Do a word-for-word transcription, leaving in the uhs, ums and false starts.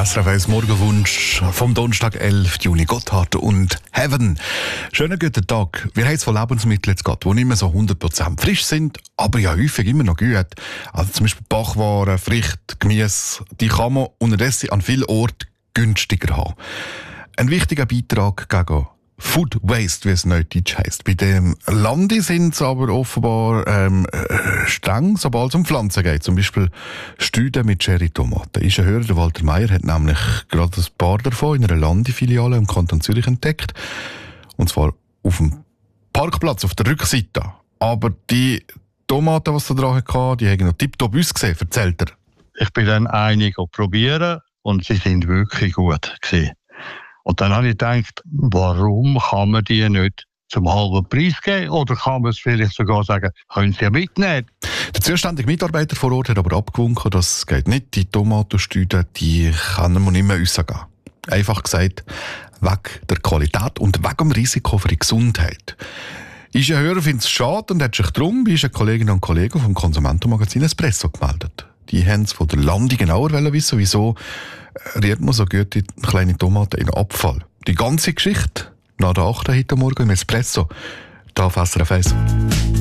S R F eins Morgenwunsch vom Donnerstag, elften Juni. Gotthard und Heaven. Schönen guten Tag. Wir haben es von Lebensmitteln jetzt gehabt, die nicht mehr so hundert Prozent frisch sind, aber ja häufig immer noch gut. Also zum Beispiel Backwaren, Früchte, Gemüse, die kann man unterdessen an vielen Orten günstiger haben. Ein wichtiger Beitrag gegen Food Waste, wie es neudeutsch heisst. Bei dem Lande sind es aber offenbar ähm, äh, streng, sobald es um Pflanzen geht. Zum Beispiel Stüde mit Cherry-Tomaten. Ist ein Hörer, der Walter Meier, hat nämlich gerade ein paar davon in einer Lande-Filiale im Kanton Zürich entdeckt. Und zwar auf dem Parkplatz, auf der Rückseite. Aber die Tomaten, die er dran hatte, die haben noch tiptop ausgesehen, erzählt er. Ich bin dann einige probieren und sie sind wirklich gut gewesen. Und dann habe ich gedacht, warum kann man die nicht zum halben Preis geben? Oder kann man es vielleicht sogar sagen, können Sie ja mitnehmen? Der zuständige Mitarbeiter vor Ort hat aber abgewunken, das geht nicht. Die Tomatenstüde, die kann man nicht mehr rausgeben. Einfach gesagt, wegen der Qualität und wegen dem Risiko für die Gesundheit. Ist ein Hörer findet es schade und hat sich darum bei unseren Kolleginnen und Kollegen vom Konsumentenmagazin Espresso gemeldet. Die haben es von der Lande genauer wissen, wieso rührt man so gute kleine Tomaten in Abfall. Die ganze Geschichte nach der achten heute Morgen im Espresso. Da auf S R F eins.